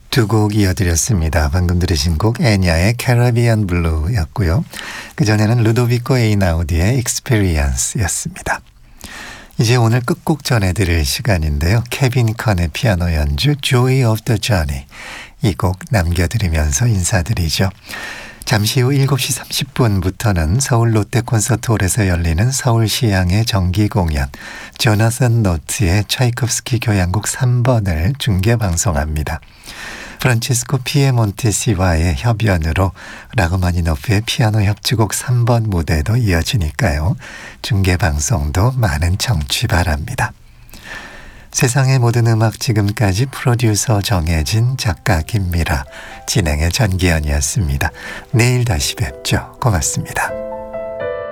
두 곡 이어드렸습니다. 방금 들으신 곡 애냐의 캐리비안 블루였고요. 그전에는 루도비코 에이나우디의 익스페리언스였습니다. 이제 오늘 끝곡 전해드릴 시간인데요. 케빈 컨의 피아노 연주 Joy of the Journey, 이 곡 남겨드리면서 인사드리죠. 잠시 후 7시 30분부터는 서울 롯데콘서트홀에서 열리는 서울시향의 정기공연 조나선 노트의 차이콥스키 교향곡 3번을 중계방송합니다. 프란치스코 피에몬테시와의 협연으로 라흐마니노프의 피아노 협주곡 3번 무대도 이어지니까요. 중계방송도 많은 청취 바랍니다. 세상의 모든 음악 지금까지 프로듀서 정혜진, 작가 김미라, 진행의 전기현이었습니다. 내일 다시 뵙죠. 고맙습니다.